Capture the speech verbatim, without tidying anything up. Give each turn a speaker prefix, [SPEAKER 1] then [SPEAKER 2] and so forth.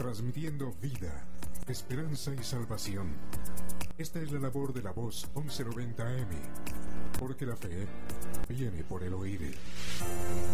[SPEAKER 1] transmitiendo vida, esperanza y salvación. Esta es la labor de la Voz once noventa A M, porque la fe viene por el oír.